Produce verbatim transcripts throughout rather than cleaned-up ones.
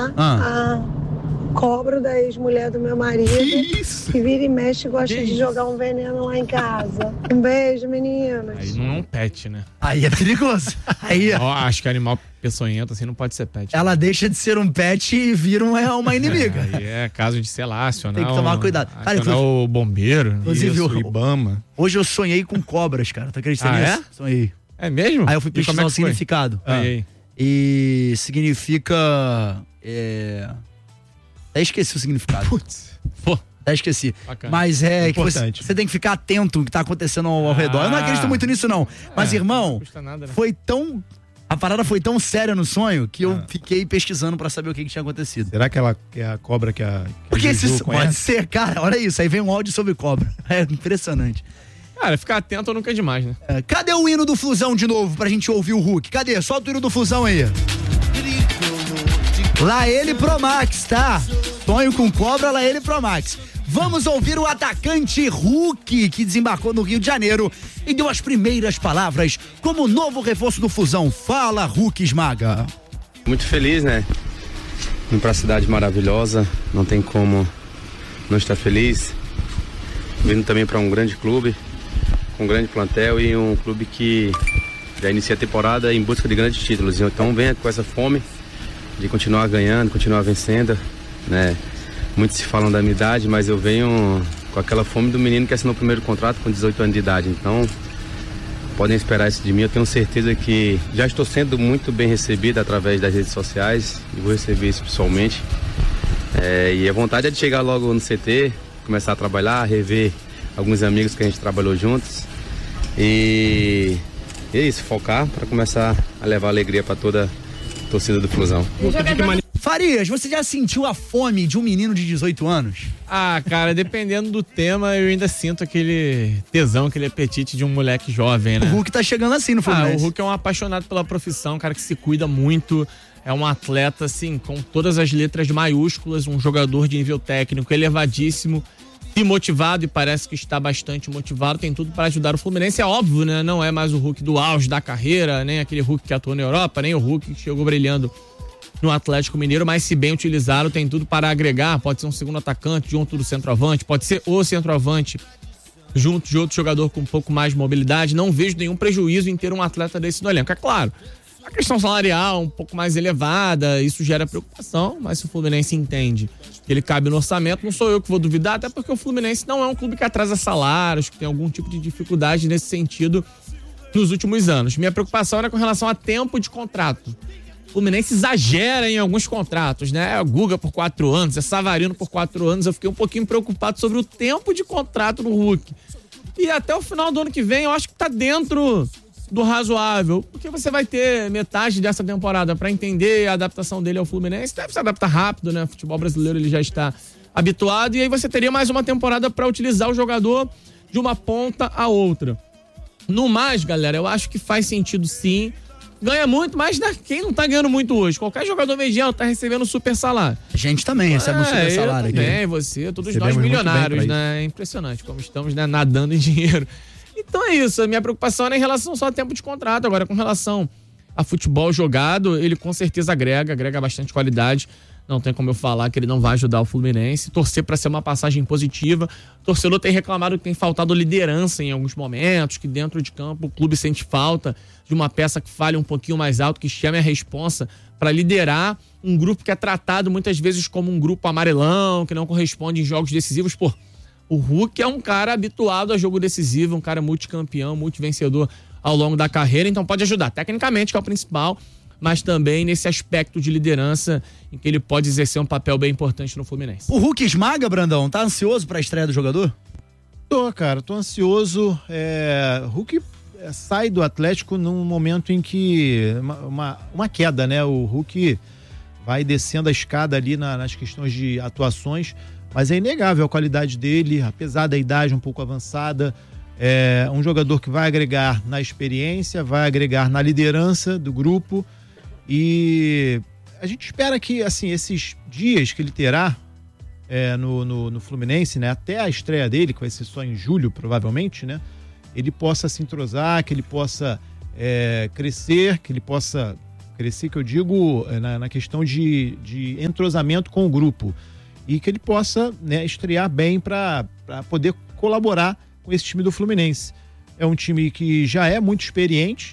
imitar ah. a cobra da ex-mulher do meu marido. Que isso? Que vira e mexe e gosta que de isso? jogar um veneno lá em casa. Um beijo, meninos. Aí não é um pet, né? Aí é perigoso. Aí Eu acho que animal peçonhento assim não pode ser pet. Ela deixa de ser um pet e vira uma, uma inimiga. É, aí é caso de, sei lá, acionar Tem que tomar um, cuidado. Cara, acionar o bombeiro. Inclusive, isso, o Ibama. Hoje eu sonhei com cobras, cara. Tá acreditando ah, nisso? É? Sonhei. É mesmo? Aí eu fui pesquisar é o significado. Ah. Aí. E significa... É... Até esqueci o significado. Putz. Pô. Até esqueci. Bacana. Mas é importante. que você, você tem que ficar atento ao que tá acontecendo ao, ao ah. redor. Eu não acredito muito nisso, não. Mas, é, irmão, não custa nada, né? Foi tão... A parada foi tão séria no sonho que eu ah. fiquei pesquisando pra saber o que, que tinha acontecido. Será que ela é a cobra que a... Que Porque esse pode ser, cara, olha isso. Aí vem um áudio sobre cobra. É impressionante. Cara, ficar atento nunca é demais, né? É, cadê o hino do Flusão de novo pra gente ouvir o Hulk? Cadê? Solta o hino do Flusão aí. Lá ele Pro Max, tá? Sonho com cobra, lá ele Pro Max. Vamos ouvir o atacante Hulk, que desembarcou no Rio de Janeiro e deu as primeiras palavras como novo reforço do Flusão. Fala, Hulk Esmaga. Muito feliz, né? Vim pra cidade maravilhosa, não tem como não estar feliz. Vindo também para um grande clube, com um grande plantel e um clube que já inicia a temporada em busca de grandes títulos. Então venha com essa fome de continuar ganhando, continuar vencendo, né? Muitos se falam da minha idade, mas eu venho com aquela fome do menino que assinou o primeiro contrato com dezoito anos de idade. Então, podem esperar isso de mim. Eu tenho certeza que já estou sendo muito bem recebido através das redes sociais e vou receber isso pessoalmente. É, e a vontade é de chegar logo no C T, começar a trabalhar, rever alguns amigos que a gente trabalhou juntos. E, e é isso, focar para começar a levar alegria para toda a torcida do Flusão. Farias, você já sentiu a fome de um menino de dezoito anos? Ah, cara, dependendo do tema, eu ainda sinto aquele tesão, aquele apetite de um moleque jovem, né? O Hulk tá chegando assim no Fluminense. Ah, o Hulk é um apaixonado pela profissão, um cara que se cuida muito, é um atleta, assim, com todas as letras maiúsculas, um jogador de nível técnico elevadíssimo, e motivado, e parece que está bastante motivado, tem tudo para ajudar o Fluminense. É óbvio, né? Não é mais o Hulk do auge da carreira, nem aquele Hulk que atuou na Europa, nem o Hulk que chegou brilhando no Atlético Mineiro, mas se bem utilizado, tem tudo para agregar. Pode ser um segundo atacante junto do centroavante, pode ser o centroavante junto de outro jogador com um pouco mais de mobilidade. Não vejo nenhum prejuízo em ter um atleta desse no elenco. É claro, a questão salarial um pouco mais elevada, isso gera preocupação, mas se o Fluminense entende que ele cabe no orçamento, não sou eu que vou duvidar, até porque o Fluminense não é um clube que atrasa salários, que tem algum tipo de dificuldade nesse sentido nos últimos anos. Minha preocupação era com relação a tempo de contrato. O Fluminense exagera em alguns contratos, né? É o Guga por quatro anos, é Savarino por quatro anos. Eu fiquei um pouquinho preocupado sobre o tempo de contrato do Hulk. E até o final do ano que vem, eu acho que tá dentro do razoável. Porque você vai ter metade dessa temporada para entender a adaptação dele ao Fluminense. Deve se adaptar rápido, né? O futebol brasileiro ele já está habituado. E aí você teria mais uma temporada para utilizar o jogador de uma ponta a outra. No mais, galera, eu acho que faz sentido sim. Ganha muito, mas né, quem não tá ganhando muito hoje? Qualquer jogador mediano tá recebendo super salário. A gente também recebe é, um super salário aqui. Também, você, todos nós milionários, né? É impressionante como estamos, né, nadando em dinheiro. Então é isso, a minha preocupação era em relação só a tempo de contrato. Agora, com relação a futebol jogado, ele com certeza agrega, agrega bastante qualidade. Não tem como eu falar que ele não vai ajudar o Fluminense. Torcer para ser uma passagem positiva. O torcedor tem reclamado que tem faltado liderança em alguns momentos, que dentro de campo o clube sente falta de uma peça que fale um pouquinho mais alto, que chame a responsa para liderar um grupo que é tratado muitas vezes como um grupo amarelão, que não corresponde em jogos decisivos. Pô, o Hulk é um cara habituado a jogo decisivo, um cara multicampeão, multivencedor ao longo da carreira, então pode ajudar tecnicamente, que é o principal, mas também nesse aspecto de liderança em que ele pode exercer um papel bem importante no Fluminense. O Hulk esmaga, Brandão? Tá ansioso pra estreia do jogador? Tô, cara, tô ansioso. É, Hulk sai do Atlético num momento em que uma, uma, uma queda, né? O Hulk vai descendo a escada ali na, nas questões de atuações, mas é inegável a qualidade dele, apesar da idade um pouco avançada. É um jogador que vai agregar na experiência, vai agregar na liderança do grupo. E a gente espera que, assim, esses dias que ele terá é, no, no, no Fluminense, né, até a estreia dele, que vai ser só em julho, provavelmente, né, ele possa se entrosar, que ele possa é, crescer, que ele possa Crescer, que eu digo, na, na questão de, de entrosamento com o grupo. E que ele possa, né, estrear bem para poder colaborar com esse time do Fluminense. É um time que já é muito experiente,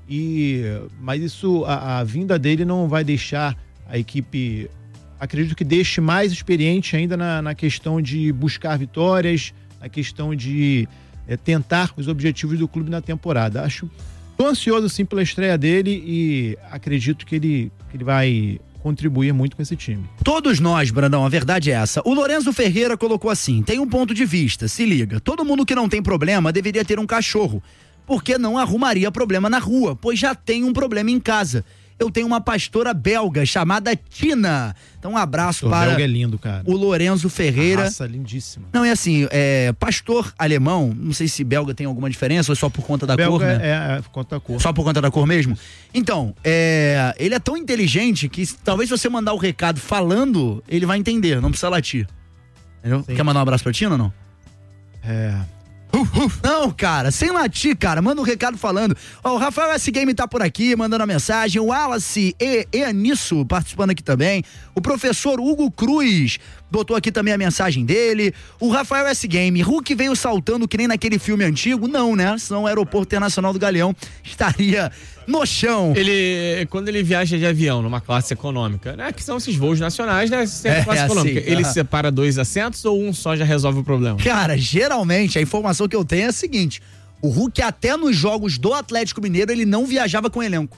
e, mas isso, a, a vinda dele não vai deixar a equipe, acredito que deixe mais experiente ainda na, na questão de buscar vitórias, na questão de é, tentar os objetivos do clube na temporada. Acho, tô ansioso sim pela estreia dele e acredito que ele, que ele vai contribuir muito com esse time. Todos nós, Brandão, a verdade é essa. O Lorenzo Ferreira colocou assim, tem um ponto de vista, se liga, todo mundo que não tem problema deveria ter um cachorro, porque não arrumaria problema na rua, pois já tem um problema em casa. Eu tenho uma pastora belga chamada Tina. Então um abraço o para belga é lindo, cara. o Lorenzo Ferreira. Nossa, lindíssima. Não, é assim, é, pastor alemão, não sei se belga tem alguma diferença ou é só por conta da belga cor, né? É, é por conta da cor. Só por conta da cor mesmo? Então, é, ele é tão inteligente que talvez se você mandar o recado falando, ele vai entender, não precisa latir. Entendeu? Quer mandar um abraço pra Tina ou não? É... Uh, uh. Não, cara, sem latir, cara, manda um recado falando. Ó, o Rafael S. Game tá por aqui, mandando a mensagem, o Wallace e Eanisso participando aqui também, o professor Hugo Cruz botou aqui também a mensagem dele, o Rafael S. Game, Hulk veio saltando que nem naquele filme antigo? Não, né? Senão o Aeroporto Internacional do Galeão estaria no chão. Ele, quando ele viaja de avião numa classe econômica, né? Que são esses voos nacionais, né? Sempre É, classe assim, econômica. Ele uh-huh. separa dois assentos ou um só já resolve o problema? Cara, geralmente a informação que eu tenho é a seguinte, o Hulk até nos jogos do Atlético Mineiro ele não viajava com elenco.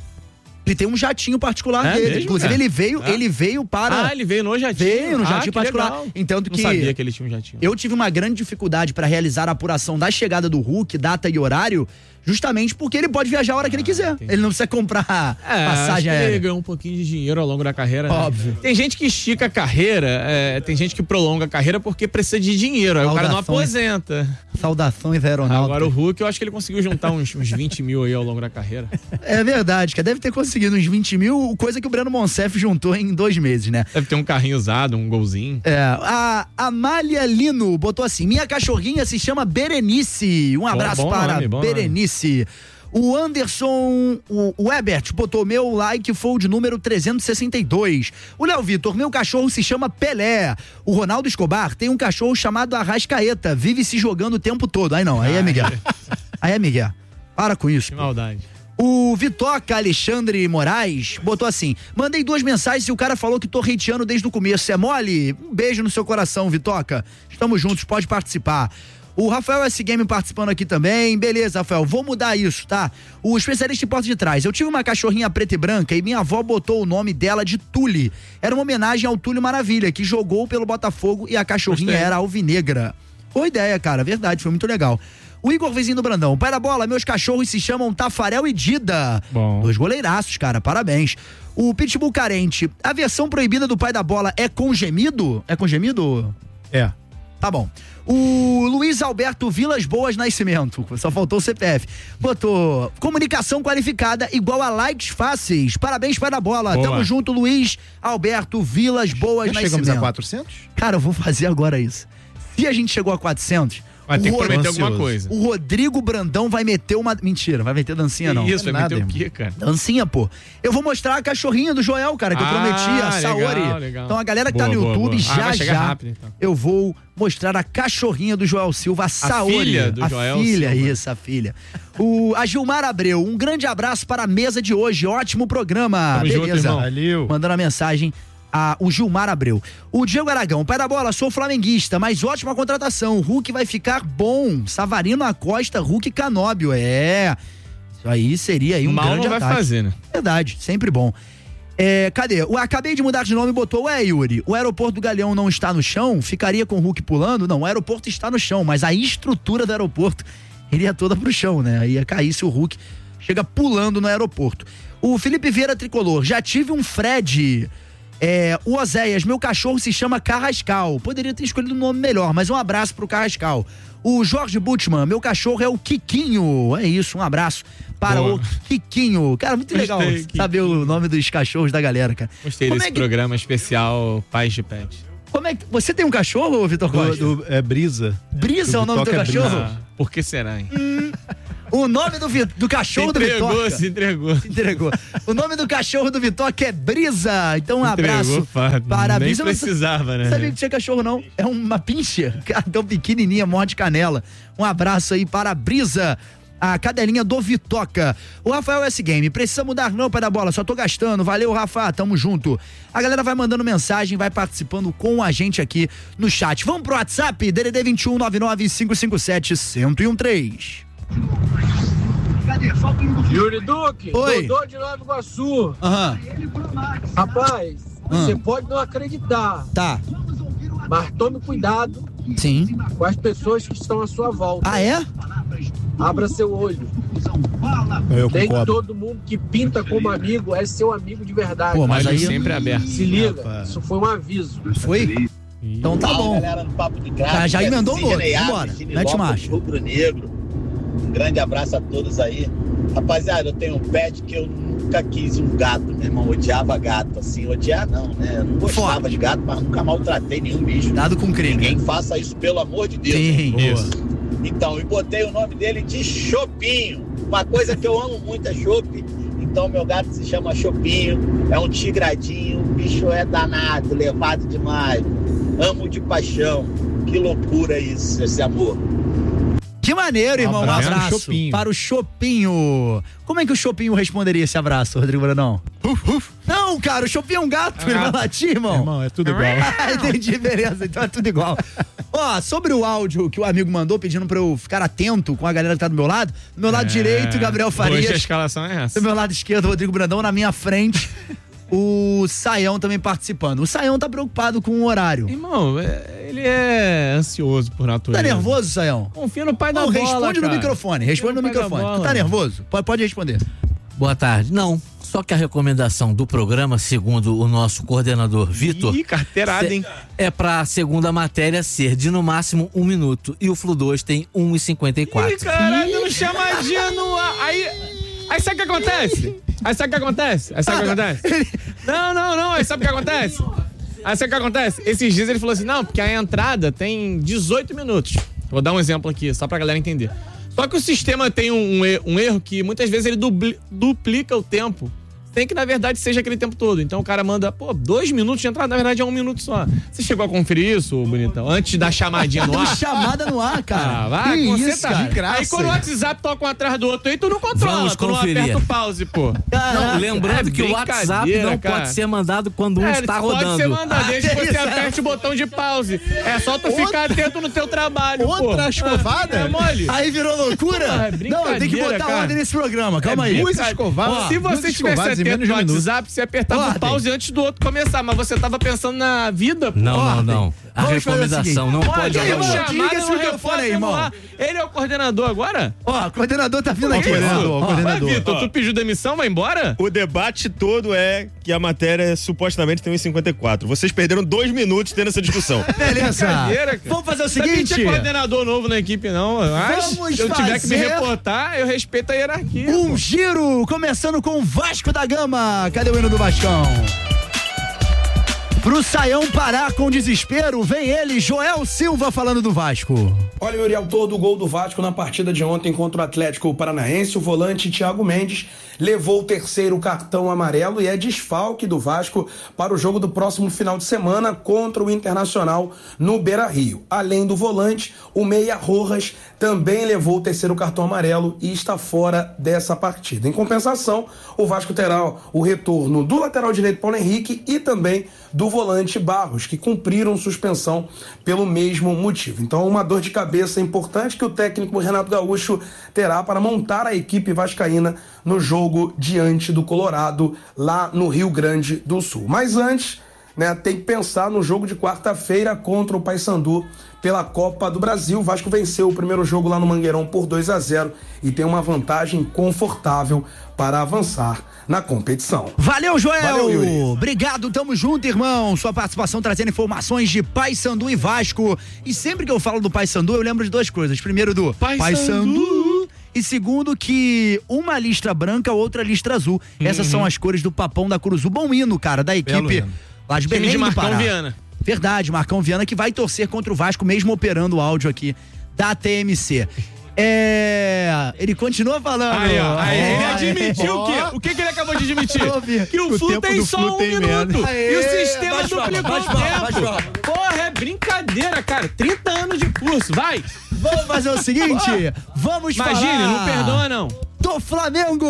Ele tem um jatinho particular é dele. Mesmo, Inclusive, é. ele veio, é. ele veio para. Ah, ele veio no jatinho. Veio no ah, jatinho particular. Legal. Então, que não sabia que ele tinha um jatinho. Eu tive uma grande dificuldade para realizar a apuração da chegada do Hulk, data e horário, justamente porque ele pode viajar a hora que ele quiser. Entendi. Ele não precisa comprar é, passagem acho que aérea. ele ganhou um pouquinho de dinheiro ao longo da carreira. Óbvio. Né? Tem gente que estica a carreira, é, tem gente que prolonga a carreira porque precisa de dinheiro. Aí Saudações. o cara não aposenta. Saudações aeronáuticas. Agora o Hulk, eu acho que ele conseguiu juntar uns, uns vinte mil aí ao longo da carreira. É verdade, que deve ter conseguido uns vinte mil, coisa que o Breno Monsef juntou em dois meses, né? Deve ter um carrinho usado, um golzinho. É, a Amália Lino botou assim, minha cachorrinha se chama Berenice. Um abraço bom para nome, bom Berenice. O Anderson, o, o Ebert botou meu like foi o de número trezentos e sessenta e dois. O Léo Vitor, meu cachorro se chama Pelé. O Ronaldo Escobar tem um cachorro chamado Arrascaeta, vive se jogando o tempo todo. Aí não, aí é Miguel. Aí é Miguel. Para com isso. Que pô. maldade. O Vitoca Alexandre Moraes botou assim, mandei duas mensagens e o cara falou que tô hateando desde o começo. É mole? Um beijo no seu coração, Vitoca. Estamos juntos, pode participar. O Rafael S. Game participando aqui também. Beleza, Rafael, vou mudar isso, tá? O especialista em porta de trás. Eu tive uma cachorrinha preta e branca e minha avó botou o nome dela de Tule. Era uma homenagem ao Túlio Maravilha, que jogou pelo Botafogo e a cachorrinha Gostei. era alvinegra. Boa ideia, cara, verdade, foi muito legal. O Igor Vizinho do Brandão. Pai da bola, meus cachorros se chamam Tafarel e Dida. Bom. Dois goleiraços, cara, parabéns. O Pitbull Carente. A versão proibida do pai da bola é com gemido? É com gemido? É. Tá bom. O Luiz Alberto Vilas Boas Nascimento, só faltou o C P F, botou comunicação qualificada igual a likes fáceis. Parabéns para a bola. Boa. Tamo junto, Luiz Alberto Vilas Boas Já Nascimento. chegamos a quatrocentos? Cara, eu vou fazer agora isso. Se a gente chegou a quatrocentos, Vai ter que o Ro- prometer ansioso. alguma coisa. o Rodrigo Brandão vai meter uma... Mentira, vai meter dancinha não. Isso, vai nada, meter o irmão. quê, cara? Dancinha, pô. Eu vou mostrar a cachorrinha do Joel, cara, que eu Ah, prometi, a legal, Saori. legal. Então a galera que Boa, tá no boa, YouTube, boa. Ah, já vai chegar já rápido, então. eu vou mostrar a cachorrinha do Joel Silva, a Saori. filha do a Joel filha, Silva. isso, a filha. O, a Gilmar Abreu, um grande abraço para a mesa de hoje, ótimo programa. Tamo junto, Beleza. irmão. Valeu. Mandando a mensagem a o Gilmar Abreu. O Diego Aragão, pai da bola, sou flamenguista, mas ótima contratação. O Hulk vai ficar bom. Savarino Acosta, Hulk e Canóbio. É. Isso aí seria aí um Mal grande não vai ataque. fazer, né? Verdade, sempre bom. É, cadê? O, acabei de mudar de nome e botou, ué, Yuri, o aeroporto do Galeão não está no chão? Ficaria com o Hulk pulando? Não, o aeroporto está no chão, mas a estrutura do aeroporto iria toda pro chão, né? Ia cair se o Hulk chega pulando no aeroporto. O Felipe Vieira Tricolor, já tive um Fred... É, o Oséias, meu cachorro se chama Carrascal. Poderia ter escolhido um nome melhor, mas um abraço pro Carrascal. O Jorge Butman, meu cachorro é o Quiquinho. É isso, um abraço para Boa. o Quiquinho. Cara, muito Gostei, legal Quiquinho. saber o nome dos cachorros da galera, cara. Gostei Como desse é que- programa especial Pais de Pet. Como é que... Você tem um cachorro, Vitor Do, Costa? do- é Brisa. Brisa é o nome do teu Toca é cachorro? Ah, por que será, hein? O nome do, vi, do cachorro se entregou, do Vitoca. Se entregou, se entregou. O nome do cachorro do Vitoca é Brisa. Então um entregou, abraço Fábio. para a Nem Brisa. precisava, né? Não sabia que tinha cachorro, não. É uma pincher. Tão pequenininha, morre de canela. Um abraço aí para a Brisa, a cadelinha do Vitoca. O Rafael S Game, precisa mudar não, pai da bola, só tô gastando. Valeu, Rafa, tamo junto. A galera vai mandando mensagem, vai participando com a gente aqui no chat. Vamos pro WhatsApp, D D D vinte e um, nove nove cinco cinco sete, zero um três. Yuri Duque, Oi. Dodô de Nova Iguaçu. Aham. Rapaz, Hum. você pode não acreditar, Tá. mas tome cuidado Sim. com as pessoas que estão à sua volta. Ah, é? Abra seu olho. Eu Nem concordo. todo mundo que pinta como amigo é seu amigo de verdade. Pô, mas Olho aí- sempre aberto. Se liga, Rapaz. isso foi um aviso. Foi? Então tá bom. Galera no Papo de Craque, Já- já emendou Sidney no outro, Alves, vambora. Sidney Mete Lopes, marcha. Rubro Negro. Um grande abraço a todos aí. Rapaziada, eu tenho um pet que eu nunca quis um gato, meu irmão. Odiava gato, assim. Odiar não, né? Eu não gostava Forte. de gato, mas nunca maltratei nenhum bicho. Dado com crime. Ninguém faça isso, pelo amor de Deus. Sim. Isso. Então, e botei o nome dele de Chopinho. Uma coisa que eu amo muito é chope. Então, meu gato se chama Chopinho. É um tigradinho. O bicho é danado, levado demais. Amo de paixão. Que loucura isso, esse amor. Que maneiro, irmão. Um abraço pro abraço Chopinho. para o Chopinho. Como é que o Chopinho responderia esse abraço, Rodrigo Brandão? Uf, uf. Não, cara, o Chopinho é um gato, ele vai latir, irmão. Irmão, é tudo igual. Ah, entendi, beleza, então é tudo igual. Ó, sobre o áudio que o amigo mandou pedindo pra eu ficar atento com a galera que tá do meu lado, do meu lado direito, Gabriel Hoje a Farias, escalação é essa. do meu lado esquerdo, Rodrigo Brandão, na minha frente, o Saião também participando. O Saião tá preocupado com o horário. Irmão, é- ele é ansioso por natureza. Tá nervoso, Saião? Confia no pai da Não, bola, responde no cara. microfone, responde no Confia pai da microfone. Tu bola. tá nervoso? Pode, pode responder. Boa tarde. Não, só que a recomendação do programa, segundo o nosso coordenador Vitor, Ih, carteirada, se- hein? é pra segunda matéria ser de no máximo um minuto. E o Flu dois tem um e cinquenta e Ih, quatro. caralho, dando chamadinha no ar. Aí, aí sabe o que acontece? Aí sabe o que acontece? Aí sabe o que acontece? Não, não, não. Aí sabe o que acontece? Aí sabe o que acontece? Esses dias ele falou assim, não, porque a entrada tem dezoito minutos. Vou dar um exemplo aqui, só pra galera entender. Só que o sistema tem um, um er- um erro que muitas vezes ele dubli- duplica o tempo. Tem que, na verdade, seja aquele tempo todo. Então o cara manda, pô, dois minutos de entrada, na verdade é um minuto só. Você chegou a conferir isso, bonitão? Antes da chamadinha no Deu ar? chamada no ar, cara. Ah, vai, que você isso, tá. cara. de graça. Aí quando o WhatsApp toca um atrás do outro aí, tu não controla, Vamos tu não conferir. aperta o pause, pô. Não, lembrando é que o WhatsApp brincadeira, não cara. pode ser mandado quando um É, está pode rodando. ser mandado, desde que Ah, você isso. aperte o botão de pause. É só tu ficar atento no teu trabalho, pô. Outra escovada? É mole. Aí virou loucura? Porra, é Não, tem que botar cara. ordem nesse programa, calma aí. Duas escovadas. Ó, se duas você tivesse escovadas em atento menos de no um minuto. WhatsApp, você apertava Ordem. o pause antes do outro começar, mas você tava pensando na vida, pô. Não, não, Ordem. não. A Vamos fazer o recomendação seguinte. não Pode, pode Olha, ele irmão, jogar. chamada desliga esse no microfone repórter aí, irmão. no ar. Ele é o coordenador agora? Ó, o coordenador tá vindo aqui. coordenador, ó. o Ó, coordenador. Ué, Vitor, Ó. tu pediu demissão, vai embora? O debate todo é que a matéria supostamente tem um e cinquenta e quatro. Vocês perderam dois minutos tendo essa discussão. Beleza. Brincadeira, cara. Vamos fazer o Sabia que seguinte. tinha coordenador novo na equipe, não. Mas Vamos se eu tiver que me fazer reportar, eu respeito a hierarquia. Um giro, começando com o Vasco da Gama. Cadê o hino do Vascão? Pro Saião parar com desespero, vem ele, Joel Silva, falando do Vasco. Olha, Yuri, autor do gol do Vasco na partida de ontem contra o Atlético Paranaense, o volante Thiago Mendes levou o terceiro cartão amarelo e é desfalque do Vasco para o jogo do próximo final de semana contra o Internacional no Beira-Rio. Além do volante, o meia Rojas também levou o terceiro cartão amarelo e está fora dessa partida. Em compensação, o Vasco terá o retorno do lateral direito Paulo Henrique e também do volante Barros, que cumpriram suspensão pelo mesmo motivo. Então, uma dor de cabeça importante que o técnico Renato Gaúcho terá para montar a equipe vascaína no jogo diante do Colorado, lá no Rio Grande do Sul. Mas antes, né, tem que pensar no jogo de quarta-feira contra o Paysandu pela Copa do Brasil. O Vasco venceu o primeiro jogo lá no Mangueirão por dois a zero e tem uma vantagem confortável para avançar na competição. Valeu, Joel! Valeu, Yuri. Obrigado, tamo junto, irmão. Sua participação trazendo informações de Paysandu e Vasco. E sempre que eu falo do Paysandu, eu lembro de duas coisas. Primeiro, do Paysandu. E segundo, que uma listra branca, outra listra azul. Essas são as cores do Papão da Curuzu. Bom hino, cara, da equipe hino. lá de Time Belém de do Marcão Pará. Viana. Verdade, Marcão Viana, que vai torcer contra o Vasco, mesmo operando o áudio aqui da T M C. É. Ele continua falando. Aí, ó, aí, é, ele admitiu ó. o quê? O que, que ele acabou de admitir? Que o, O Flu tempo tem do só Flu um tem minuto. menos. E o sistema Bate palma, duplicou bate o palma, bate tempo. palma. Porra, é brincadeira, cara. trinta anos de curso, vai. Vamos fazer o seguinte, vamos Imagine, falar... não perdoa não. Do Flamengo!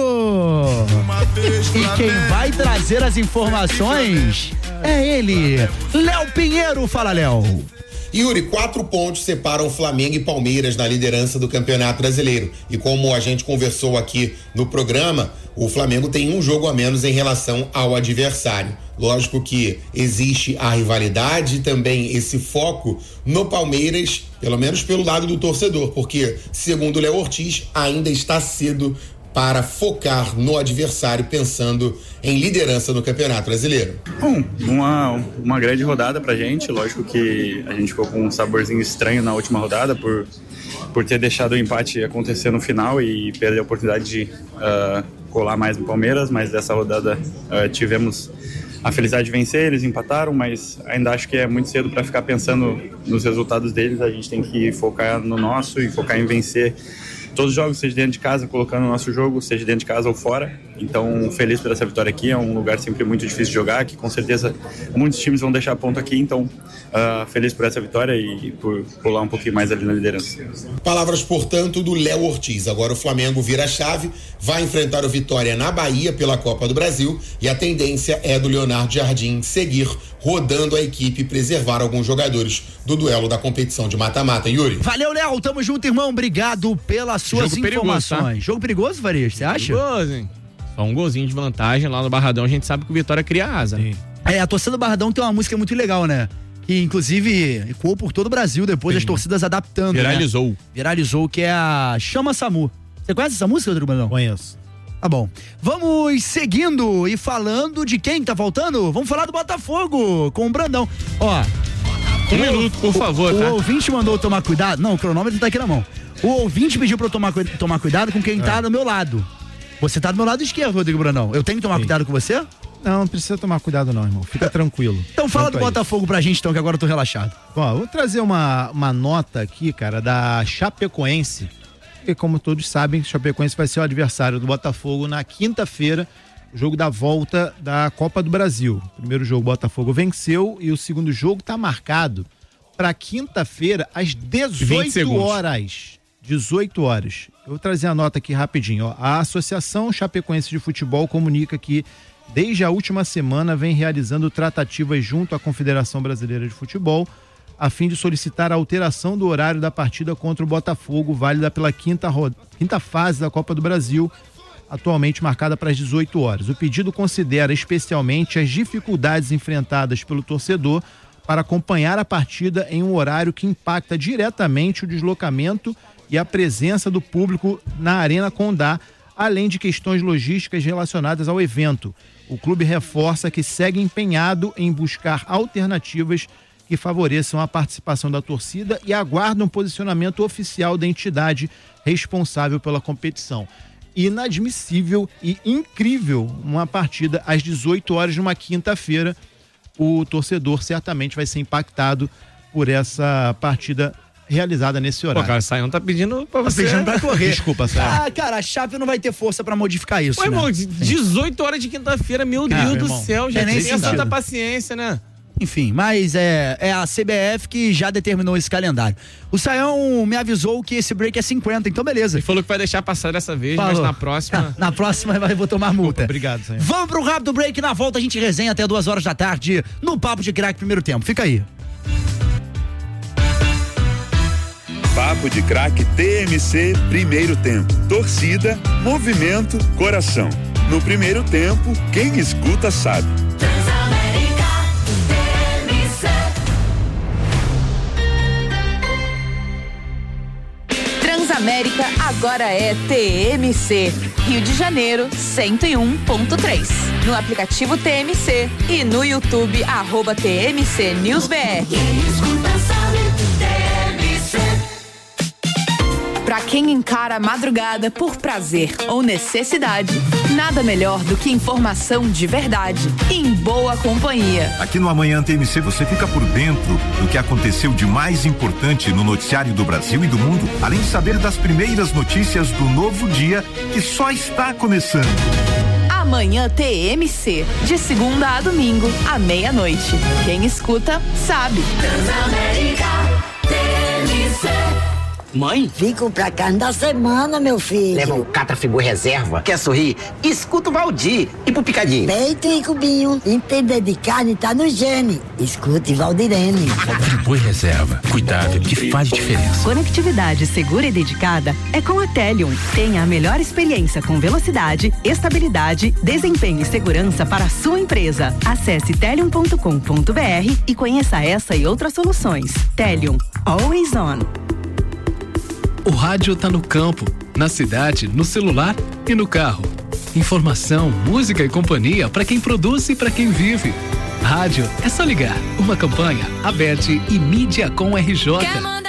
E quem vai trazer as informações é ele, Léo Pinheiro. Fala, Léo. Yuri, quatro pontos separam Flamengo e Palmeiras na liderança do Campeonato Brasileiro. E como a gente conversou aqui no programa, o Flamengo tem um jogo a menos em relação ao adversário. Lógico que existe a rivalidade e também esse foco no Palmeiras, pelo menos pelo lado do torcedor, porque, segundo o Léo Ortiz, ainda está cedo para focar no adversário, pensando em liderança no Campeonato Brasileiro. Bom, uma, uma grande rodada pra gente. Lógico que a gente ficou com um saborzinho estranho na última rodada por, por ter deixado o empate acontecer no final e perder a oportunidade de uh, colar mais no Palmeiras, mas dessa rodada uh, tivemos a felicidade de vencer, eles empataram, mas ainda acho que é muito cedo para ficar pensando nos resultados deles. A gente tem que focar no nosso e focar em vencer todos os jogos, seja dentro de casa, colocando o nosso jogo, seja dentro de casa ou fora. Então, feliz por essa vitória aqui. É um lugar sempre muito difícil de jogar, que com certeza muitos times vão deixar ponto aqui. Então, uh, feliz por essa vitória e por pular um pouquinho mais ali na liderança. Palavras, portanto, do Léo Ortiz. Agora o Flamengo vira a chave, vai enfrentar o Vitória na Bahia pela Copa do Brasil e a tendência é do Leonardo Jardim seguir rodando a equipe e preservar alguns jogadores do duelo da competição de mata-mata. Yuri. Valeu, Léo. Tamo junto, irmão. Obrigado pelas suas Jogo informações. perigoso, tá? Jogo perigoso, Varias, você acha? Perigoso, hein? Só um golzinho de vantagem lá no Barradão. A gente sabe que o Vitória cria asa. Sim. É, a torcida do Barradão tem uma música muito legal, né? Que inclusive ecoou por todo o Brasil depois, Sim. as torcidas adaptando. Viralizou. Né? Viralizou, que é a Chama Samu. Você conhece essa música, Rodrigo Brandão? Conheço. Tá bom. Vamos seguindo e falando de quem tá faltando? Vamos falar do Botafogo com o Brandão. Ó. Um o, minuto, por favor, o, tá? O ouvinte mandou tomar cuidado. Não, o cronômetro tá aqui na mão. O ouvinte pediu pra eu tomar, tomar cuidado com quem é. tá do meu lado. Você tá do meu lado esquerdo, Rodrigo Brandão. Eu tenho que tomar Sim. cuidado com você? Não, não precisa tomar cuidado não, irmão. Fica tranquilo. Então fala do Botafogo pra gente, então, que agora eu tô relaxado. Bom, vou trazer uma, uma nota aqui, cara, da Chapecoense. E como todos sabem, Chapecoense vai ser o adversário do Botafogo na quinta-feira, o jogo da volta da Copa do Brasil. O primeiro jogo o Botafogo venceu e o segundo jogo tá marcado para quinta-feira às dezoito horas. dezoito horas. Eu vou trazer a nota aqui rapidinho. Ó. A Associação Chapecoense de Futebol comunica que desde a última semana vem realizando tratativas junto à Confederação Brasileira de Futebol a fim de solicitar a alteração do horário da partida contra o Botafogo, válida pela quinta, roda, quinta fase da Copa do Brasil, atualmente marcada para as dezoito horas. O pedido considera especialmente as dificuldades enfrentadas pelo torcedor para acompanhar a partida em um horário que impacta diretamente o deslocamento e a presença do público na Arena Condá, além de questões logísticas relacionadas ao evento. O clube reforça que segue empenhado em buscar alternativas que favoreçam a participação da torcida e aguarda um posicionamento oficial da entidade responsável pela competição. Inadmissível e incrível uma partida às dezoito horas de uma quinta-feira. O torcedor certamente vai ser impactado por essa partida realizada nesse horário. Pô, cara, Saião tá pedindo pra você. Tá pedindo pra correr. Desculpa, Saião. Ah, cara, a Chape não vai ter força pra modificar isso, Pô, né? irmão, dezoito horas de quinta-feira, meu Cara, Deus do irmão, céu, já é nem tem sentido. tanta paciência, né? Enfim, mas é, é a C B F que já determinou esse calendário. O Saião me avisou que esse break é cinquenta, então beleza. Ele falou que vai deixar passar dessa vez, Falou. mas na próxima... Na próxima eu vou tomar multa. Opa, obrigado, Saião. Vamos pro rápido break, na volta a gente resenha até duas horas da tarde no Papo de Craque primeiro tempo. Fica aí. Papo de Craque T M C primeiro tempo. Torcida, movimento, coração. No primeiro tempo, quem escuta sabe. Transamérica agora é T M C. Rio de Janeiro, cento e um ponto três. No aplicativo T M C e no YouTube, arroba T M C News B R. Para quem encara a madrugada por prazer ou necessidade, nada melhor do que informação de verdade e em boa companhia. Aqui no Amanhã T M C você fica por dentro do que aconteceu de mais importante no noticiário do Brasil e do mundo, além de saber das primeiras notícias do novo dia que só está começando. Amanhã T M C, de segunda a domingo, à meia-noite. Quem escuta, sabe. Transamérica T M C. Mãe? Fico pra carne da semana, meu filho. Leva o Catrafibu Reserva. Quer sorrir? Escuta o Valdir. E pro Picadinho? Peito e cubinho. Entender de carne tá no gene. Escute Valdirene. Catrafibu Reserva. Cuidado que faz diferença. Conectividade segura e dedicada é com a Telium. Tenha a melhor experiência com velocidade, estabilidade, desempenho e segurança para a sua empresa. Acesse telium ponto com ponto br e conheça essa e outras soluções. Telium. Always on. O rádio tá no campo, na cidade, no celular e no carro. Informação, música e companhia para quem produz e para quem vive. Rádio é só ligar. Uma campanha, Aberte e Mídia com R J.